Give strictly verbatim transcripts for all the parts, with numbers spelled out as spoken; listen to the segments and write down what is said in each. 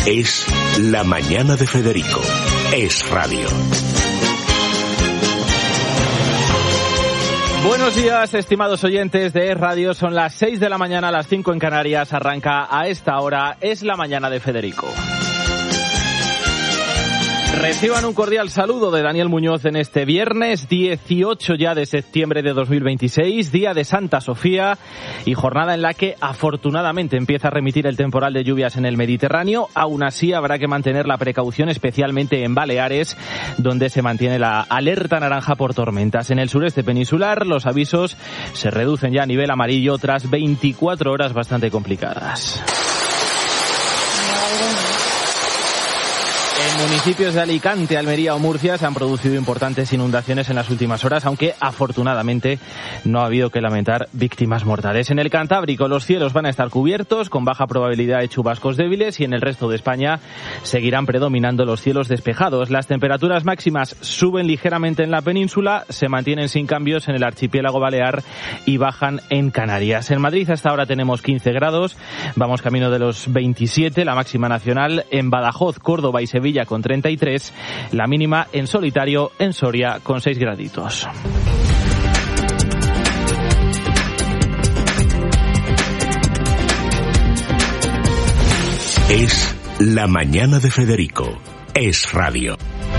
Es La Mañana de Federico. Es radio. Buenos días, estimados oyentes de Es Radio. Son las seis de la mañana, las cinco en Canarias. Arranca a esta hora Es La Mañana de Federico. Reciban un cordial saludo de Daniel Muñoz en este viernes dieciocho ya de septiembre de dos mil veintiséis, día de Santa Sofía y jornada en la que afortunadamente empieza a remitir el temporal de lluvias en el Mediterráneo. Aún así habrá que mantener la precaución, especialmente en Baleares, donde se mantiene la alerta naranja por tormentas. En el sureste peninsular los avisos se reducen ya a nivel amarillo tras veinticuatro horas bastante complicadas. En municipios de Alicante, Almería o Murcia se han producido importantes inundaciones en las últimas horas, aunque afortunadamente no ha habido que lamentar víctimas mortales. En el Cantábrico los cielos van a estar cubiertos con baja probabilidad de chubascos débiles y en el resto de España seguirán predominando los cielos despejados. Las temperaturas máximas suben ligeramente en la península, se mantienen sin cambios en el archipiélago balear y bajan en Canarias. En Madrid hasta ahora tenemos quince grados, vamos camino de los veintisiete, la máxima nacional. En Badajoz, Córdoba y Sevilla con treinta y tres, la mínima en solitario en Soria con seis graditos. Es La Mañana de Federico. Es radio.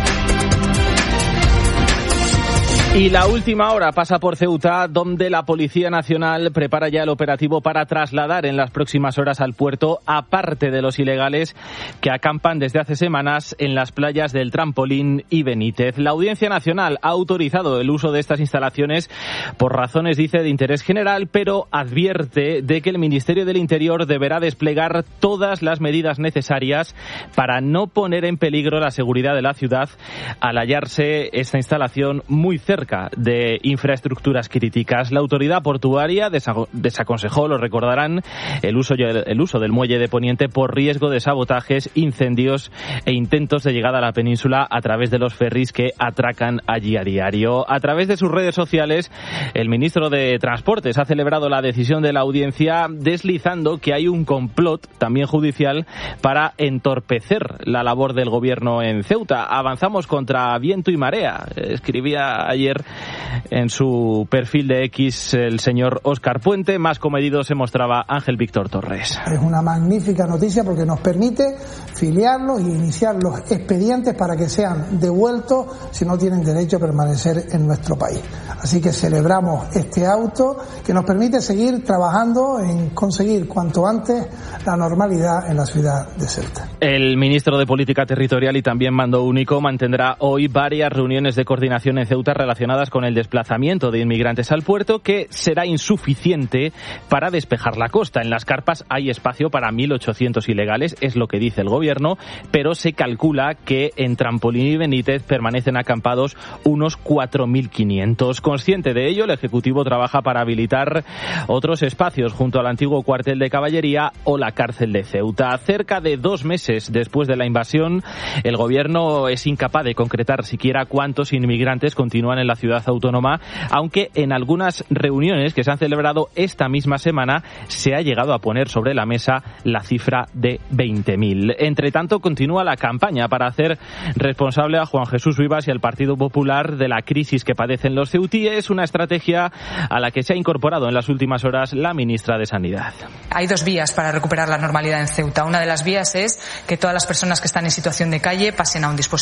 Y la última hora pasa por Ceuta, donde la Policía Nacional prepara ya el operativo para trasladar en las próximas horas al puerto a parte de los ilegales que acampan desde hace semanas en las playas del Trampolín y Benítez. La Audiencia Nacional ha autorizado el uso de estas instalaciones por razones, dice, de interés general, pero advierte de que el Ministerio del Interior deberá desplegar todas las medidas necesarias para no poner en peligro la seguridad de la ciudad al hallarse esta instalación muy cerca de infraestructuras críticas. La autoridad portuaria desaconsejó, lo recordarán, el uso, el uso del muelle de Poniente por riesgo de sabotajes, incendios e intentos de llegada a la península a través de los ferries que atracan allí a diario. A través de sus redes sociales, el ministro de Transportes ha celebrado la decisión de la audiencia, deslizando que hay un complot, también judicial, para entorpecer la labor del gobierno en Ceuta. Avanzamos contra viento y marea, escribía ayer en su perfil de X el señor Óscar Puente. Más comedido se mostraba Ángel Víctor Torres. Es una magnífica noticia porque nos permite filiarlos y iniciar los expedientes para que sean devueltos si no tienen derecho a permanecer en nuestro país. Así que celebramos este auto que nos permite seguir trabajando en conseguir cuanto antes la normalidad en la ciudad de Ceuta. El ministro de Política Territorial y también Mando Único mantendrá hoy varias reuniones de coordinación en Ceuta relacionadas con el desplazamiento de inmigrantes al puerto, que será insuficiente para despejar la costa. En las carpas hay espacio para mil ochocientos ilegales, es lo que dice el gobierno, pero se calcula que en Trampolín y Benítez permanecen acampados unos cuatro mil quinientos. Consciente de ello, el Ejecutivo trabaja para habilitar otros espacios junto al antiguo cuartel de caballería o la cárcel de Ceuta. Cerca de dos meses después de la invasión, el gobierno es incapaz de concretar siquiera cuántos inmigrantes continúan en la ciudad autónoma, aunque en algunas reuniones que se han celebrado esta misma semana se ha llegado a poner sobre la mesa la cifra de veinte mil. Entre tanto, continúa la campaña para hacer responsable a Juan Jesús Vivas y al Partido Popular de la crisis que padecen los ceutíes, una estrategia a la que se ha incorporado en las últimas horas la ministra de Sanidad. Hay dos vías para recuperar la normalidad en Ceuta. Una de las vías es que todas las personas que están en situación de calle pasen a un dispositivo